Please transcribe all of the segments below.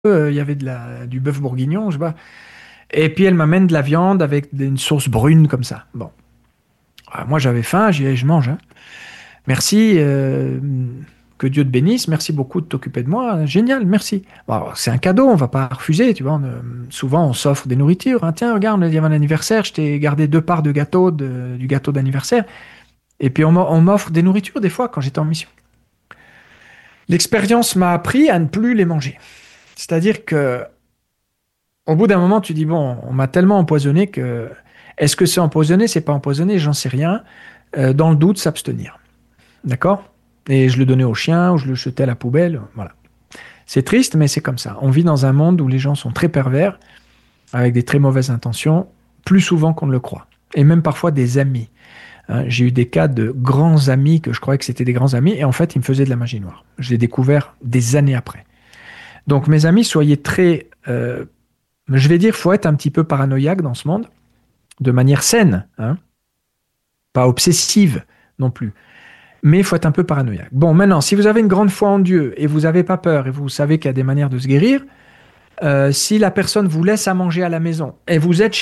il y avait du bœuf bourguignon, je sais pas. Et puis elle m'amène de la viande avec une sauce brune comme ça. Bon. Moi j'avais faim, j'ai dit, je mange, hein. Merci, que Dieu te bénisse, merci beaucoup de t'occuper de moi, génial, merci. Bon, alors, c'est un cadeau, on va pas refuser, tu vois. Souvent on s'offre des nourritures, hein. Tiens, regarde, il y avait un anniversaire, je t'ai gardé 2 parts de gâteau, du gâteau d'anniversaire. Et puis on m'offre des nourritures des fois quand j'étais en mission. L'expérience m'a appris à ne plus les manger. C'est-à-dire que au bout d'un moment, tu dis, bon, on m'a tellement empoisonné que est-ce que c'est empoisonné, c'est pas empoisonné, j'en sais rien. Dans le doute, s'abstenir. D'accord? Et je le donnais aux chiens ou je le jetais à la poubelle. Voilà. C'est triste, mais c'est comme ça. On vit dans un monde où les gens sont très pervers, avec des très mauvaises intentions, plus souvent qu'on ne le croit. Et même parfois des amis. Hein, j'ai eu des cas de grands amis que je croyais que c'était des grands amis, et en fait, ils me faisaient de la magie noire. Je l'ai découvert des années après. Donc, mes amis, soyez très. Je vais dire, faut être un petit peu paranoïaque dans ce monde, de manière saine, hein, pas obsessive non plus. Mais il faut être un peu paranoïaque. Bon, maintenant, si vous avez une grande foi en Dieu et vous n'avez pas peur et vous savez qu'il y a des manières de se guérir, si la personne vous laisse à manger à la maison et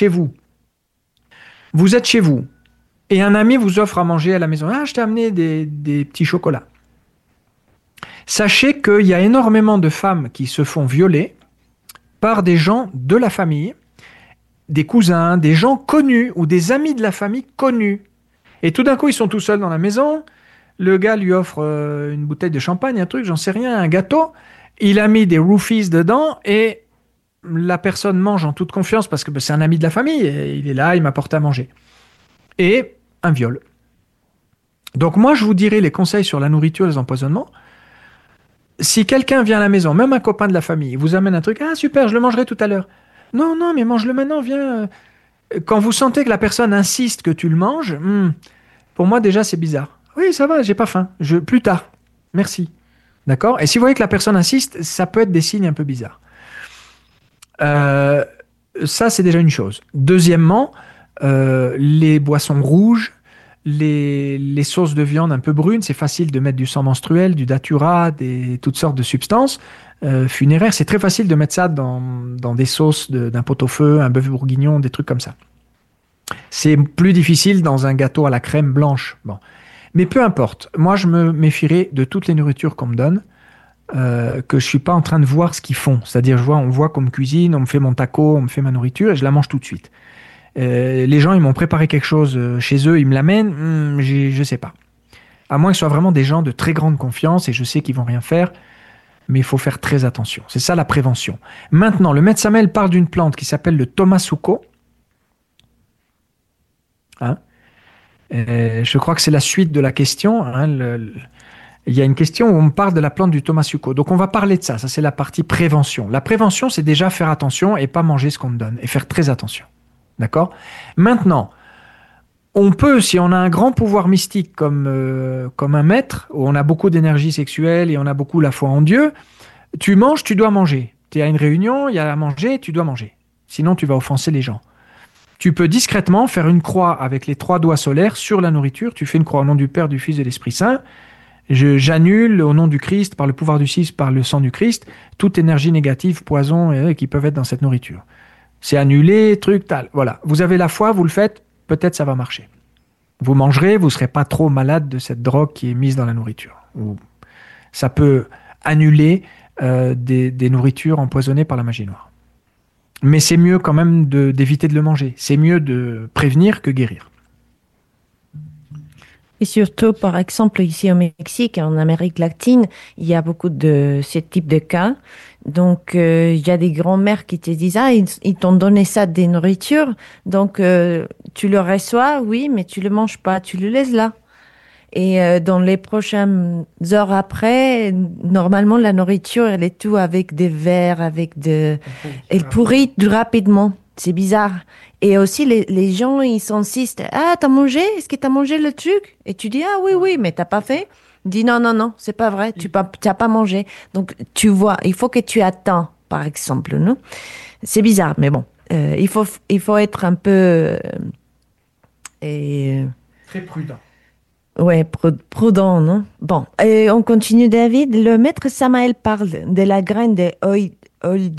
vous êtes chez vous, et un ami vous offre à manger à la maison, ah, je t'ai amené des petits chocolats. Sachez qu'il y a énormément de femmes qui se font violer par des gens de la famille, des cousins, des gens connus ou des amis de la famille connus. Et tout d'un coup, ils sont tout seuls dans la maison. Le gars lui offre une bouteille de champagne, un truc, j'en sais rien, un gâteau. Il a mis des roofies dedans et la personne mange en toute confiance parce que c'est un ami de la famille. Et il est là, il m'apporte à manger. Et un viol. Donc moi, je vous dirai les conseils sur la nourriture et les empoisonnements. Si quelqu'un vient à la maison, même un copain de la famille, vous amène un truc, ah super, je le mangerai tout à l'heure. Non, non, mais mange-le maintenant, viens. Quand vous sentez que la personne insiste que tu le manges, pour moi déjà c'est bizarre. Oui, ça va, j'ai pas faim. Plus tard. Merci. D'accord? Et si vous voyez que la personne insiste, ça peut être des signes un peu bizarres. Euh, Ça, c'est déjà une chose. Deuxièmement, les boissons rouges, les sauces de viande un peu brunes, c'est facile de mettre du sang menstruel, du datura, toutes sortes de substances funéraires. C'est très facile de mettre ça dans des sauces d'un pot-au-feu, un bœuf bourguignon, des trucs comme ça. C'est plus difficile dans un gâteau à la crème blanche. Bon. Mais peu importe. Moi, je me méfierai de toutes les nourritures qu'on me donne, que je suis pas en train de voir ce qu'ils font. C'est-à-dire, on voit qu'on me cuisine, on me fait mon taco, on me fait ma nourriture et je la mange tout de suite. Les gens, ils m'ont préparé quelque chose chez eux, ils me l'amènent, je sais pas. À moins que ce soit vraiment des gens de très grande confiance et je sais qu'ils vont rien faire, mais il faut faire très attention. C'est ça la prévention. Maintenant, le maître Samuel parle d'une plante qui s'appelle le tomasuko. Hein. Je crois que c'est la suite de la question. Hein, il y a une question où on parle de la plante du tomasuko. Donc on va parler de ça. Ça, c'est la partie prévention. La prévention, c'est déjà faire attention et pas manger ce qu'on me donne. Et faire très attention. D'accord? Maintenant, on peut, si on a un grand pouvoir mystique comme un maître, où on a beaucoup d'énergie sexuelle et on a beaucoup la foi en Dieu, tu manges, tu dois manger. Tu es à une réunion, il y a à manger, tu dois manger. Sinon, tu vas offenser les gens. Tu peux discrètement faire une croix avec les 3 doigts solaires sur la nourriture. Tu fais une croix au nom du Père, du Fils et de l'Esprit Saint. J'annule au nom du Christ, par le pouvoir du 6, par le sang du Christ, toute énergie négative, poison qui peuvent être dans cette nourriture. C'est annulé, truc, tal. Voilà. Vous avez la foi, vous le faites, peut-être ça va marcher. Vous mangerez, vous ne serez pas trop malade de cette drogue qui est mise dans la nourriture. Ou ça peut annuler des nourritures empoisonnées par la magie noire. Mais c'est mieux quand même d'éviter de le manger. C'est mieux de prévenir que guérir. Et surtout, par exemple, ici au Mexique, en Amérique latine, il y a beaucoup de ce type de cas. Donc, il y a des grands-mères qui te disent, ah, ils t'ont donné ça des nourritures. Donc, tu le reçois, oui, mais tu le manges pas, tu le laisses là. Et dans les prochaines heures après, normalement, la nourriture, elle est tout avec des verres, elle pourrit rapidement. C'est bizarre. Et aussi, les gens, ils s'insistent. Ah, t'as mangé? Est-ce que t'as mangé le truc? Et tu dis, ah oui, oui, mais t'as pas fait? Il dit, non, non, non, c'est pas vrai. T'as pas mangé. Donc, tu vois, il faut que tu attends, par exemple, non? C'est bizarre, mais bon. Il faut être un peu, et, Très prudent. ouais, prudent, non? Bon, et on continue, David. Le maître Samael parle de la graine de oh,